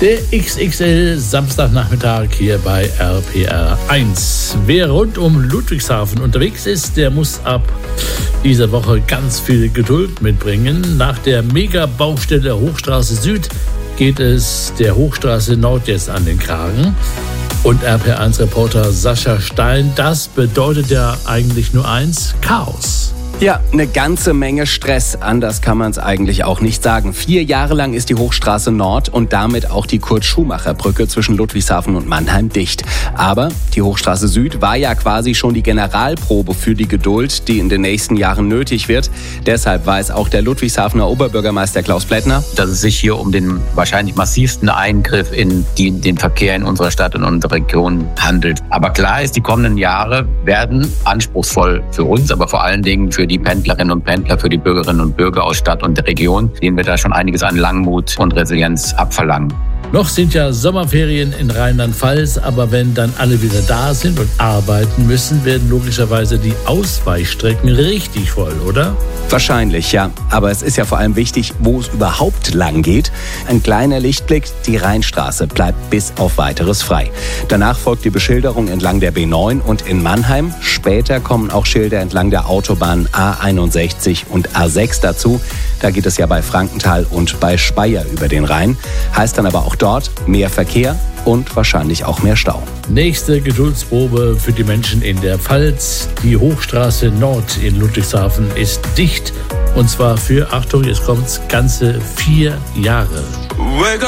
Der XXL Samstagnachmittag hier bei RPR 1. Wer rund um Ludwigshafen unterwegs ist, der muss ab dieser Woche ganz viel Geduld mitbringen. Nach der Mega-Baustelle Hochstraße Süd geht es der Hochstraße Nord jetzt an den Kragen. Und RPR1-Reporter Sascha Stein, das bedeutet ja eigentlich nur eins: Chaos. Ja, eine ganze Menge Stress. Anders kann man es eigentlich auch nicht sagen. 4 Jahre lang ist die Hochstraße Nord und damit auch die Kurt-Schumacher-Brücke zwischen Ludwigshafen und Mannheim dicht. Aber die Hochstraße Süd war ja quasi schon die Generalprobe für die Geduld, die in den nächsten Jahren nötig wird. Deshalb weiß auch der Ludwigshafener Oberbürgermeister Klaus Plättner, dass es sich hier um den wahrscheinlich massivsten Eingriff in den Verkehr in unserer Stadt und unserer Region handelt. Aber klar ist, die kommenden Jahre werden anspruchsvoll für uns, aber vor allen Dingen für die Pendlerinnen und Pendler, für die Bürgerinnen und Bürger aus Stadt und der Region, denen wir da schon einiges an Langmut und Resilienz abverlangen. Noch sind ja Sommerferien in Rheinland-Pfalz, aber wenn dann alle wieder da sind und arbeiten müssen, werden logischerweise die Ausweichstrecken richtig voll, oder? Wahrscheinlich, ja. Aber es ist ja vor allem wichtig, wo es überhaupt lang geht. Ein kleiner Lichtblick: die Rheinstraße bleibt bis auf Weiteres frei. Danach folgt die Beschilderung entlang der B9 und in Mannheim. Später kommen auch Schilder entlang der Autobahnen A61 und A6 dazu. Da geht es ja bei Frankenthal und bei Speyer über den Rhein. Heißt dann aber auch dort mehr Verkehr und wahrscheinlich auch mehr Stau. Nächste Geduldsprobe für die Menschen in der Pfalz. Die Hochstraße Nord in Ludwigshafen ist dicht. Und zwar für, Achtung, jetzt kommt's, ganze 4 Jahre.